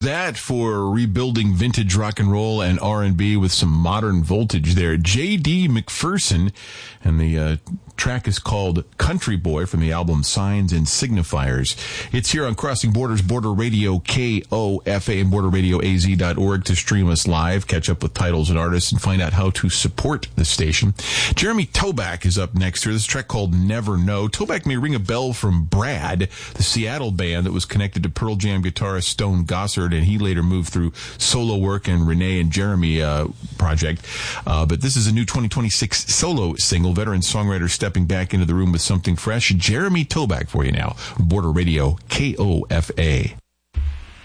That for rebuilding vintage rock and roll and R&B with some modern voltage there. J.D. McPherson, and the track is called Country Boy from the album Signs and Signifiers. It's here on Crossing Borders, Border Radio KOFA, and borderradioaz.org to stream us live, catch up with titles and artists, and find out how to support the station. Jeremy Toback is up next here. This track called Never Know. Toback may ring a bell from Brad, the Seattle band that was connected to Pearl Jam guitarist Stone Gossard, and he later moved through solo work and Renee and Jeremy project. But this is a new 2026 solo single. Veteran songwriter stepping back into the room with something fresh. Jeremy Toback for you now. Border Radio KOFA.